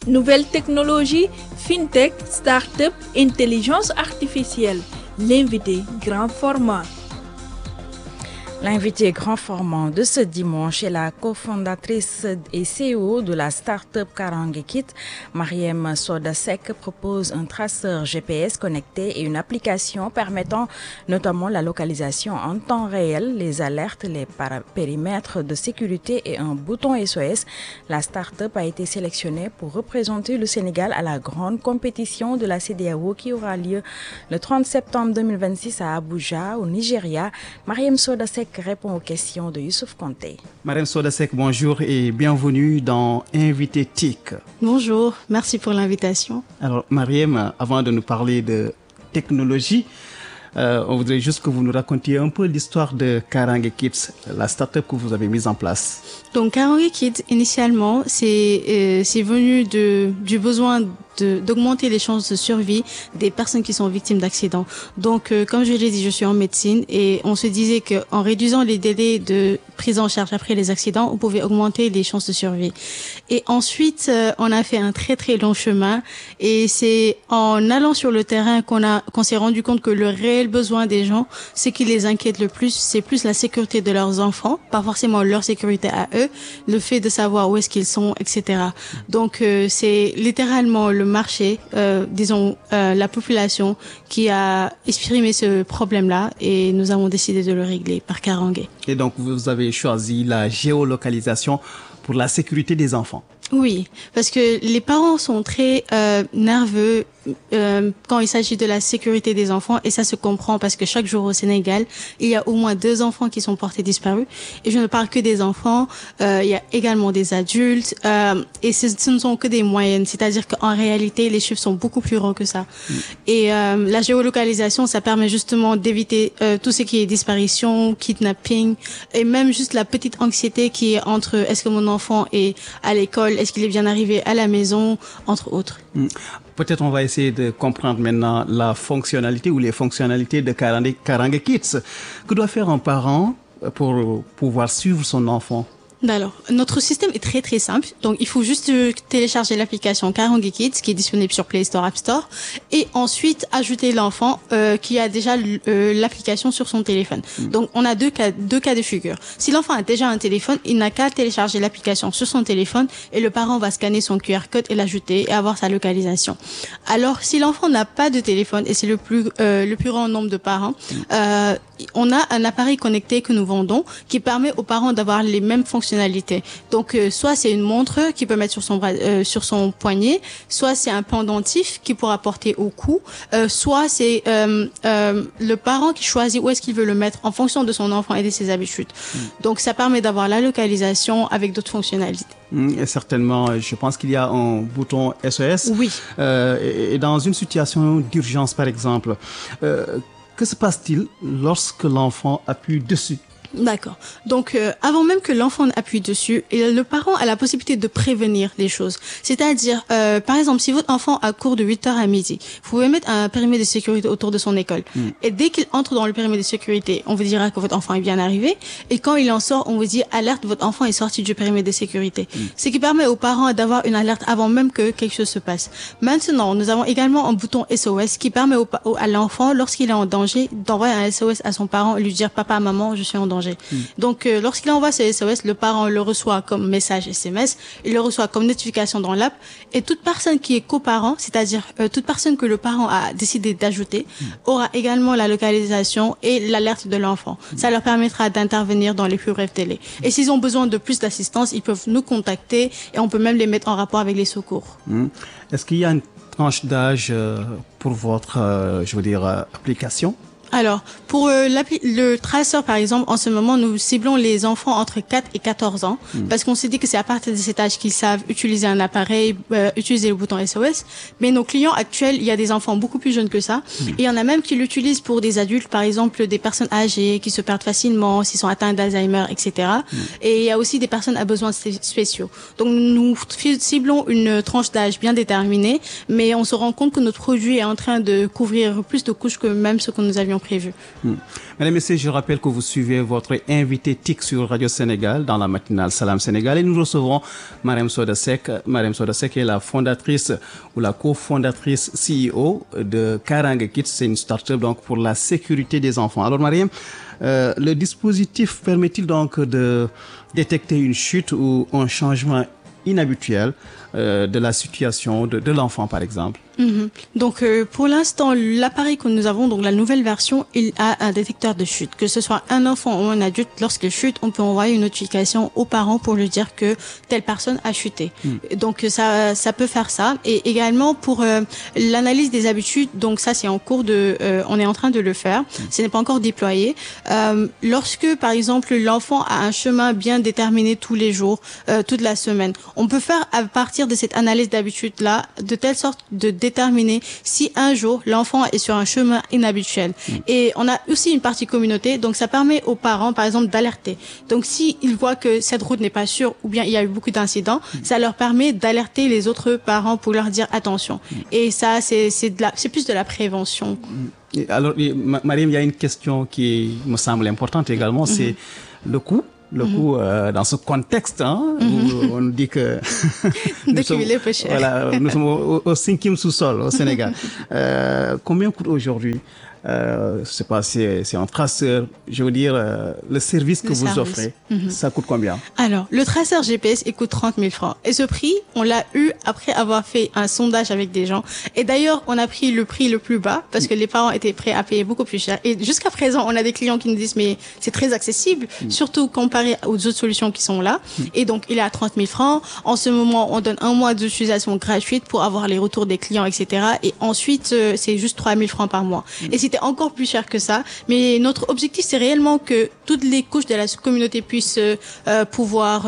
Nouvelles technologies, fintech, start-up, intelligence artificielle. L'invité grand format. L'invité grand format de ce dimanche est la cofondatrice et CEO de la start-up Karangekit. Mariem Sodasek propose un traceur GPS connecté et une application permettant notamment la localisation en temps réel, les alertes, les périmètres de sécurité et un bouton SOS. La start-up a été sélectionnée pour représenter le Sénégal à la grande compétition de la CEDEAO qui aura lieu le 30 septembre 2026 à Abuja, au Nigeria. Mariem Sodasek répond aux questions de Youssouf Konté. Mariem Sodasek, bonjour et bienvenue dans Invité TIC. Bonjour, merci pour l'invitation. Alors Mariem, avant de nous parler de technologie, on voudrait juste que vous nous racontiez un peu l'histoire de Karangekit, la start-up que vous avez mise en place. Donc Karangekit, initialement, c'est venu du besoin d'augmenter les chances de survie des personnes qui sont victimes d'accidents. Donc, comme je l'ai dit, je suis en médecine et on se disait qu'en réduisant les délais de prise en charge après les accidents, on pouvait augmenter les chances de survie. Et ensuite, on a fait un très très long chemin et c'est en allant sur le terrain qu'on s'est rendu compte que le réel besoin des gens, ce qui les inquiète le plus, c'est plus la sécurité de leurs enfants, pas forcément leur sécurité à eux, le fait de savoir où est-ce qu'ils sont, etc. Donc, c'est littéralement le marché, la population qui a exprimé ce problème-là et nous avons décidé de le régler par Karangé. Et donc, vous avez choisi la géolocalisation pour la sécurité des enfants. Oui, parce que les parents sont très nerveux quand il s'agit de la sécurité des enfants et ça se comprend parce que chaque jour au Sénégal, il y a au moins 2 enfants qui sont portés disparus et je ne parle que des enfants, il y a également des adultes et ce ne sont que des moyennes, c'est-à-dire qu'en réalité, les chiffres sont beaucoup plus grands que ça. Et la géolocalisation, ça permet justement d'éviter tout ce qui est disparition, kidnapping et même juste la petite anxiété qui est entre est-ce que mon enfant est à l'école, est-ce qu'il est bien arrivé à la maison, entre autres. Peut-être on va essayer de comprendre maintenant la fonctionnalité ou les fonctionnalités de Karangekit. Que doit faire un parent pour pouvoir suivre son enfant? Alors, notre système est très très simple. Donc, il faut juste télécharger l'application Karangekit qui est disponible sur Play Store, App Store, et ensuite ajouter l'enfant qui a déjà l'application sur son téléphone. Donc, on a deux cas de figure. Si l'enfant a déjà un téléphone, il n'a qu'à télécharger l'application sur son téléphone et le parent va scanner son QR code et l'ajouter et avoir sa localisation. Alors, si l'enfant n'a pas de téléphone et c'est le plus grand nombre de parents, on a un appareil connecté que nous vendons qui permet aux parents d'avoir les mêmes fonctionnalités. Donc, soit c'est une montre qu'il peut mettre sur son bras, sur son poignet, soit c'est un pendentif qu'il pourra porter au cou, soit c'est le parent qui choisit où est-ce qu'il veut le mettre en fonction de son enfant et de ses habitudes. Donc, ça permet d'avoir la localisation avec d'autres fonctionnalités. Et certainement, je pense qu'il y a un bouton SOS. Oui. Et dans une situation d'urgence, par exemple, que se passe-t-il lorsque l'enfant appuie dessus? D'accord. Donc, avant même que l'enfant appuie dessus, le parent a la possibilité de prévenir les choses. C'est-à-dire, par exemple, si votre enfant a cours de 8h à midi, vous pouvez mettre un périmètre de sécurité autour de son école. Et dès qu'il entre dans le périmètre de sécurité, on vous dira que votre enfant est bien arrivé. Et quand il en sort, on vous dit, alerte, votre enfant est sorti du périmètre de sécurité. Ce qui permet aux parents d'avoir une alerte avant même que quelque chose se passe. Maintenant, nous avons également un bouton SOS qui permet à l'enfant, lorsqu'il est en danger, d'envoyer un SOS à son parent et lui dire, papa, maman, je suis en danger. Donc, lorsqu'il envoie ce SOS, le parent le reçoit comme message SMS, il le reçoit comme notification dans l'app, et toute personne qui est coparent, c'est-à-dire toute personne que le parent a décidé d'ajouter, aura également la localisation et l'alerte de l'enfant. Ça leur permettra d'intervenir dans les plus brefs délais. Et s'ils ont besoin de plus d'assistance, ils peuvent nous contacter et on peut même les mettre en rapport avec les secours. Est-ce qu'il y a une tranche d'âge pour votre, application? Alors, pour le traceur, par exemple, en ce moment, nous ciblons les enfants entre 4 et 14 ans, parce qu'on s'est dit que c'est à partir de cet âge qu'ils savent utiliser un appareil, utiliser le bouton SOS. Mais nos clients actuels, il y a des enfants beaucoup plus jeunes que ça. Et il y en a même qui l'utilisent pour des adultes, par exemple, des personnes âgées qui se perdent facilement, s'ils sont atteints d'Alzheimer, etc. Et il y a aussi des personnes à besoins spéciaux. Donc, nous ciblons une tranche d'âge bien déterminée, mais on se rend compte que notre produit est en train de couvrir plus de couches que même ce que nous avions avions prévu. Mesdames et messieurs, je rappelle que vous suivez votre invité TIC sur Radio Sénégal dans la matinale Salam Sénégal et nous recevons Marième Soda Seck. Marième Soda Seck est la fondatrice ou la cofondatrice CEO de Karange Kids. C'est une start-up donc pour la sécurité des enfants. Alors Marième, le dispositif permet-il donc de détecter une chute ou un changement inhabituel de la situation de l'enfant par exemple? Donc pour l'instant, l'appareil que nous avons, donc la nouvelle version, il a un détecteur de chute. Que ce soit un enfant ou un adulte, lorsqu'il chute, on peut envoyer une notification aux parents pour lui dire que telle personne a chuté. Donc ça peut faire ça. Et également pour l'analyse des habitudes, donc ça c'est en cours on est en train de le faire. Ce n'est pas encore déployé. Lorsque par exemple l'enfant a un chemin bien déterminé tous les jours, toute la semaine, on peut faire à partir de cette analyse d'habitude là, de telle sorte de déterminer si un jour l'enfant est sur un chemin inhabituel. Et on a aussi une partie communauté, donc ça permet aux parents par exemple d'alerter. Donc s'ils voient que cette route n'est pas sûre ou bien il y a eu beaucoup d'incidents, ça leur permet d'alerter les autres parents pour leur dire attention. Et ça c'est plus de la prévention. Alors Marième, il y a une question qui me semble importante également, c'est le coût. Le coût dans ce contexte où on dit que il est peu cher. Voilà, nous sommes au 5e sous-sol au Sénégal. Combien coûte aujourd'hui je sais pas, c'est un traceur, je veux dire, le service que vous offrez, ça coûte combien? Alors, le traceur GPS, il coûte 30 000 francs. Et ce prix, on l'a eu après avoir fait un sondage avec des gens. Et d'ailleurs, on a pris le prix le plus bas parce que les parents étaient prêts à payer beaucoup plus cher. Et jusqu'à présent, on a des clients qui nous disent, mais c'est très accessible, surtout comparé aux autres solutions qui sont là. Et donc, il est à 30 000 francs. En ce moment, on donne un mois d'utilisation gratuite pour avoir les retours des clients, etc. Et ensuite, c'est juste 3 000 francs par mois. Et c'était encore plus cher que ça, mais notre objectif c'est réellement que toutes les couches de la communauté puissent pouvoir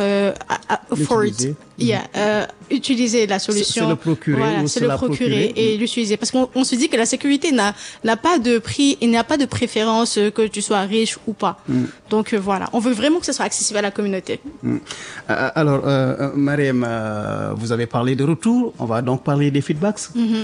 utiliser la solution. C'est le procurer. Voilà, c'est le procurer et l'utiliser. Parce qu'on se dit que la sécurité n'a pas de prix, il n'y a pas de préférence que tu sois riche ou pas. Donc voilà, on veut vraiment que ce soit accessible à la communauté. Alors, Marième, vous avez parlé de retour, on va donc parler des feedbacks.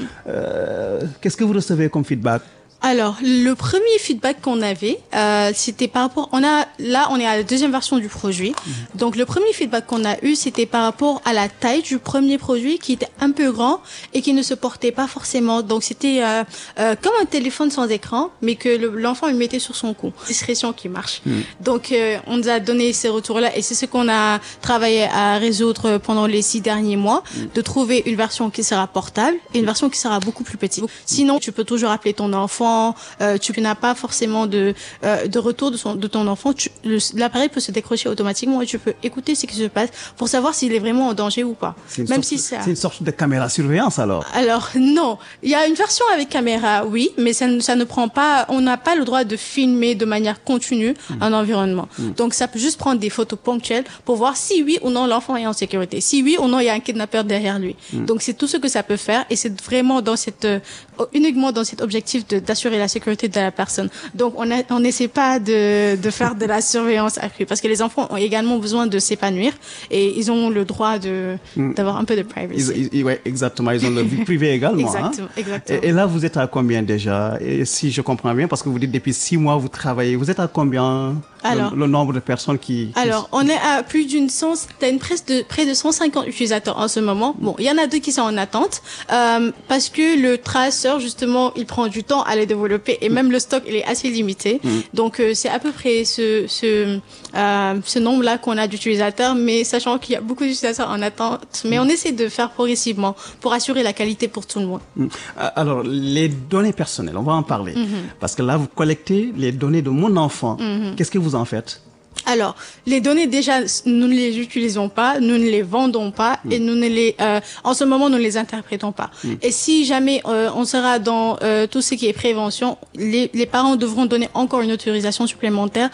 Qu'est-ce que vous recevez comme feedback? Alors, le premier feedback qu'on avait, c'était par rapport, on est à la deuxième version du produit. Donc, le premier feedback qu'on a eu, c'était par rapport à la taille du premier produit qui était un peu grand et qui ne se portait pas forcément. Donc, c'était comme un téléphone sans écran, mais que l'enfant le mettait sur son cou. Discrétion qui marche. Donc, on nous a donné ces retours-là et c'est ce qu'on a travaillé à résoudre pendant les 6 derniers mois, de trouver une version qui sera portable et une version qui sera beaucoup plus petite. Sinon, tu peux toujours appeler ton enfant. Tu n'as pas forcément de retour de ton enfant, l'appareil peut se décrocher automatiquement et tu peux écouter ce qui se passe pour savoir s'il est vraiment en danger ou pas. C'est une sorte de caméra surveillance alors? Alors non, il y a une version avec caméra, oui, mais ça ne prend pas, on n'a pas le droit de filmer de manière continue un environnement. Donc ça peut juste prendre des photos ponctuelles pour voir si oui ou non l'enfant est en sécurité, si oui ou non il y a un kidnappeur derrière lui. Donc c'est tout ce que ça peut faire et c'est vraiment uniquement dans cet objectif d'assurer la sécurité de la personne. Donc, on n'essaie pas de faire de la surveillance accrue parce que les enfants ont également besoin de s'épanouir et ils ont le droit d'avoir un peu de privacy. Oui, exactement. Ils ont leur vie privée également. Exactement. Et là, vous êtes à combien déjà? Et si je comprends bien, parce que vous dites depuis 6 mois, vous travaillez, vous êtes à combien? Alors, le nombre de personnes Alors, on est à plus près de 150 utilisateurs en ce moment. Bon, il y en a 2 qui sont en attente parce que le traceur, justement, il prend du temps à les développer et même le stock, il est assez limité. Donc, c'est à peu près ce nombre-là qu'on a d'utilisateurs, mais sachant qu'il y a beaucoup d'utilisateurs en attente. Mais on essaie de faire progressivement pour assurer la qualité pour tout le monde. Alors, les données personnelles, on va en parler. Parce que là, vous collectez les données de mon enfant. Qu'est-ce que vous en faites? Alors, les données, déjà, nous ne les utilisons pas, nous ne les vendons pas et nous ne les, en ce moment, nous ne les interprétons pas. Et si jamais on sera dans tout ce qui est prévention, les parents devront donner encore une autorisation supplémentaire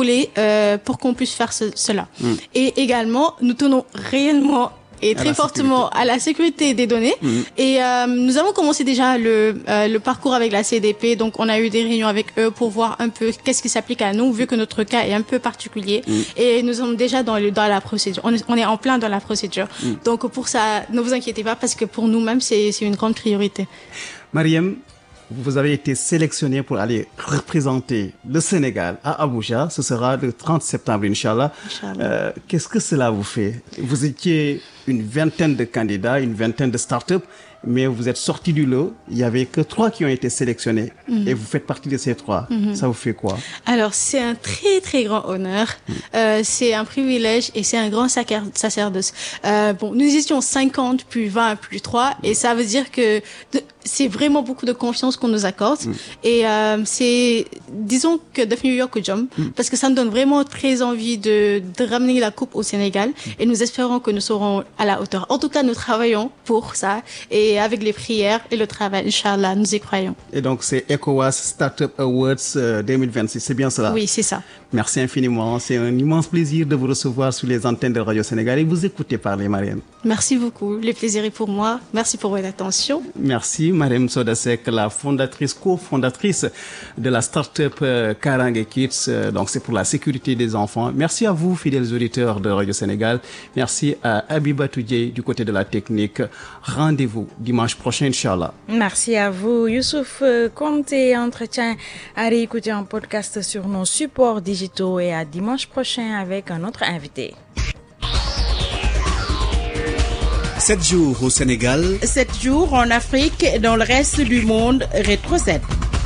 pour qu'on puisse faire cela. Et également, nous tenons réellement et très fortement à la sécurité des données. Et nous avons commencé déjà le parcours avec la CDP. Donc, on a eu des réunions avec eux pour voir un peu qu'est-ce qui s'applique à nous, vu que notre cas est un peu particulier. Et nous sommes déjà dans la procédure. On est en plein dans la procédure. Donc, pour ça, ne vous inquiétez pas, parce que pour nous-mêmes, c'est une grande priorité. Marième, vous avez été sélectionné pour aller représenter le Sénégal à Abuja. Ce sera le 30 septembre, Inch'Allah. Qu'est-ce que cela vous fait? Vous étiez une vingtaine de candidats, une vingtaine de startups, mais vous êtes sortis du lot. Il n'y avait que 3 qui ont été sélectionnés et vous faites partie de ces 3. Ça vous fait quoi? Alors, c'est un très, très grand honneur. C'est un privilège et c'est un grand sacerdoce. Bon, nous étions 50, plus 20, plus 3 et ça veut dire que c'est vraiment beaucoup de confiance qu'on nous accorde. Et c'est, disons que de New York au Jump, parce que ça nous donne vraiment très envie de ramener la coupe au Sénégal et nous espérons que nous serons à la hauteur. En tout cas, nous travaillons pour ça et avec les prières et le travail, Inch'Allah, nous y croyons. Et donc, c'est ECOWAS Startup Awards 2026, c'est bien cela? Oui, c'est ça. Merci infiniment. C'est un immense plaisir de vous recevoir sur les antennes de Radio Sénégal et vous écouter parler, Mariam. Merci beaucoup. Le plaisir est pour moi. Merci pour votre attention. Merci, Mariam Soda Seck, la fondatrice, cofondatrice de la start-up Karange Kids. Donc, c'est pour la sécurité des enfants. Merci à vous, fidèles auditeurs de Radio Sénégal. Merci à Abiba Toudjé du côté de la technique. Rendez-vous dimanche prochain, Inch'Allah. Merci à vous, Youssouf. Comptez entretien à réécouter en podcast sur nos supports digitaux et à dimanche prochain avec un autre invité. 7 jours au Sénégal. 7 jours en Afrique et dans le reste du monde. Rétro 7.